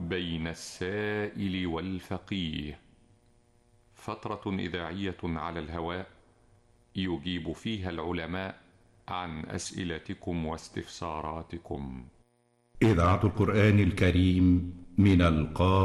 بين السائل والفقيه، فترة إذاعية على الهواء يجيب فيها العلماء عن أسئلتكم واستفساراتكم. إذاعة القرآن الكريم من القاهرة.